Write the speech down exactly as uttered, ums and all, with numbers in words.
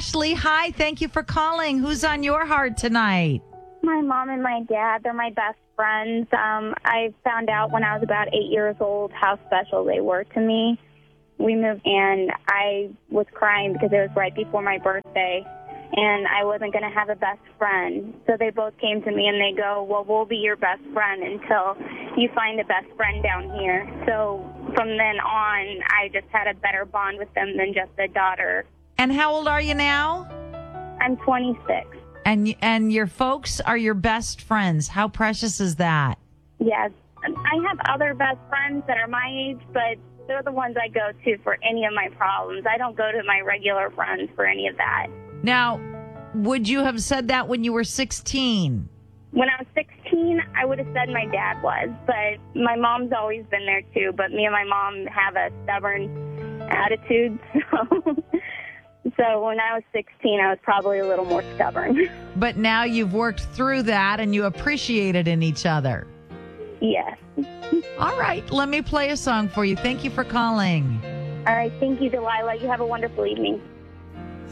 Ashley, hi. Thank you for calling. Who's on your heart tonight? My mom and my dad, they're my best friends. Um, I found out when I was about eight years old how special they were to me. We moved, and I was crying because it was right before my birthday, and I wasn't going to have a best friend. So they both came to me, and they go, well, we'll be your best friend until you find a best friend down here. So from then on, I just had a better bond with them than just a daughter. And how old are you now? I'm twenty-six. And and your folks are your best friends. How precious is that? Yes. I have other best friends that are my age, but they're the ones I go to for any of my problems. I don't go to my regular friends for any of that. Now, would you have said that when you were sixteen? When I was sixteen, I would have said my dad was, but my mom's always been there too. But me and my mom have a stubborn attitude, so... So when I was sixteen, I was probably a little more stubborn. But now you've worked through that and you appreciate it in each other. Yes. All right. Let me play a song for you. Thank you for calling. All right. Thank you, Delilah. You have a wonderful evening.